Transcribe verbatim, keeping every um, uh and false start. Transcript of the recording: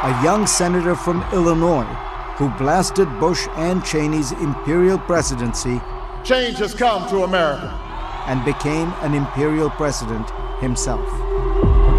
a young senator from Illinois who blasted Bush and Cheney's imperial presidency. Change has come to America. And became an imperial president himself.